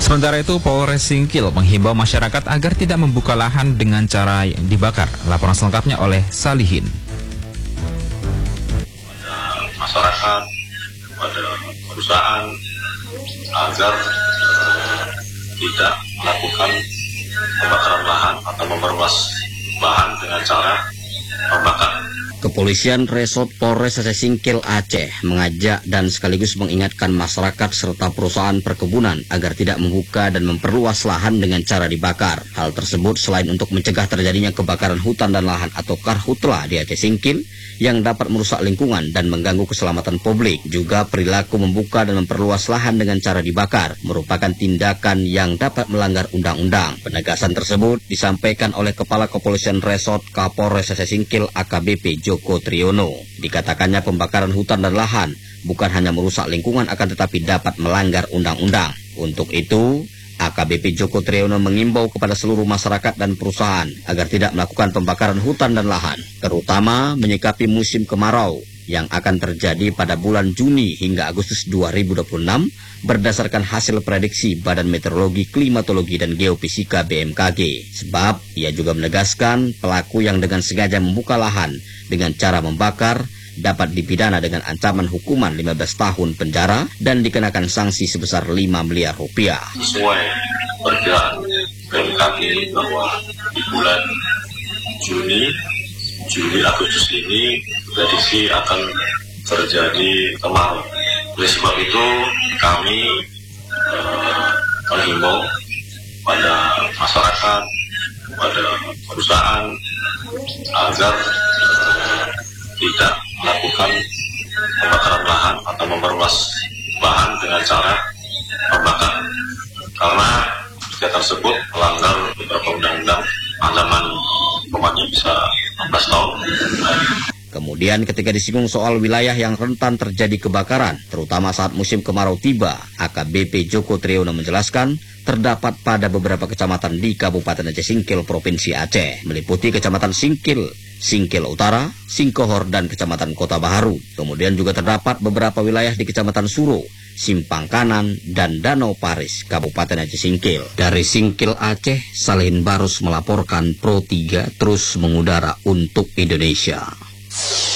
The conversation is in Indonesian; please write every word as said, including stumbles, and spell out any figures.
Sementara itu, Polres Singkil menghimbau masyarakat agar tidak membuka lahan dengan cara yang dibakar. Laporan selengkapnya oleh Salihin. Masyarakat, pada perusahaan agar eh, tidak melakukan pembakaran lahan atau memperluas bahan dengan cara membakar. Kepolisian Resort Polres Singkil Aceh mengajak dan sekaligus mengingatkan masyarakat serta perusahaan perkebunan agar tidak membuka dan memperluas lahan dengan cara dibakar. Hal tersebut selain untuk mencegah terjadinya kebakaran hutan dan lahan atau karhutla di Aceh Singkil yang dapat merusak lingkungan dan mengganggu keselamatan publik, juga perilaku membuka dan memperluas lahan dengan cara dibakar merupakan tindakan yang dapat melanggar undang-undang. Penegasan tersebut disampaikan oleh Kepala Kepolisian Resort Kapolres Aceh Singkil A K B P Joko Triyono. Dikatakannya pembakaran hutan dan lahan bukan hanya merusak lingkungan akan tetapi dapat melanggar undang-undang. Untuk itu, A K B P Joko Triyono mengimbau kepada seluruh masyarakat dan perusahaan agar tidak melakukan pembakaran hutan dan lahan, terutama menyikapi musim kemarau yang akan terjadi pada bulan Juni hingga Agustus dua ribu dua puluh enam berdasarkan hasil prediksi Badan Meteorologi, Klimatologi, dan Geofisika B M K G. Sebab ia juga menegaskan pelaku yang dengan sengaja membuka lahan dengan cara membakar dapat dipidana dengan ancaman hukuman lima belas tahun penjara dan dikenakan sanksi sebesar lima miliar rupiah. Sesuai perkiraan B M K G bahwa di bulan Juni, Juli, Agustus ini prediksi akan terjadi kemarau. Oleh sebab itu kami eh, menghimbau pada masyarakat, pada perusahaan agar eh, tidak melakukan pembakaran lahan atau memperluas bahan dengan cara membakar, karena kegiatan tersebut melanggar beberapa undang-undang, ancaman hukumannya bisa enam belas tahun. Kemudian ketika disinggung soal wilayah yang rentan terjadi kebakaran, terutama saat musim kemarau tiba, A K B P Joko Triyono menjelaskan terdapat pada beberapa kecamatan di Kabupaten Aceh Singkil, Provinsi Aceh, meliputi Kecamatan Singkil, Singkil Utara, Singkohor, dan Kecamatan Kota Baharu. Kemudian juga terdapat beberapa wilayah di Kecamatan Suro, Simpang Kanan, dan Danau Paris, Kabupaten Aceh Singkil. Dari Singkil Aceh, Salihin Barus melaporkan Pro tiga terus mengudara untuk Indonesia.